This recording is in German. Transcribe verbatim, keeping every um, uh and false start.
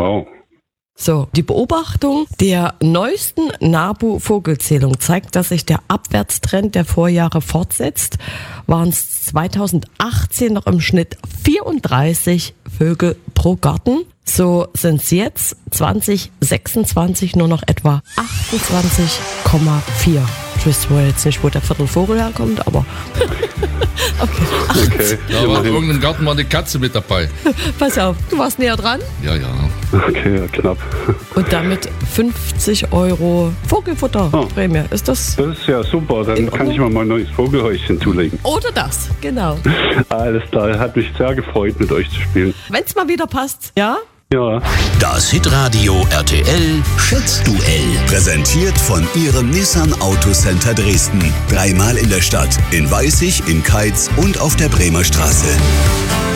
Wow. So, die Beobachtung der neuesten NABU-Vogelzählung zeigt, dass sich der Abwärtstrend der Vorjahre fortsetzt. Waren es zweitausendachtzehn noch im Schnitt vierunddreißig Vögel pro Garten. So sind es jetzt zwanzig sechsundzwanzig nur noch etwa achtundzwanzig Komma vier. Ich wüsste wohl jetzt nicht, wo der Viertelvogel herkommt, aber okay. Okay. Da war in irgendeinem Garten war eine Katze mit dabei. Pass auf, du warst näher dran. Ja, ja. Okay, ja, knapp. Und damit fünfzig Euro Vogelfutterprämie. Ist das? Das ist ja super, dann kann ich mir mal ein neues Vogelhäuschen zulegen. Oder das, genau. Alles klar, hat mich sehr gefreut, mit euch zu spielen. Wenn es mal wieder passt, ja? Ja. Das Hitradio R T L Schätzduell. Präsentiert von Ihrem Nissan Autocenter Dresden. Dreimal in der Stadt, in Weißig, in Keitz und auf der Bremer Straße.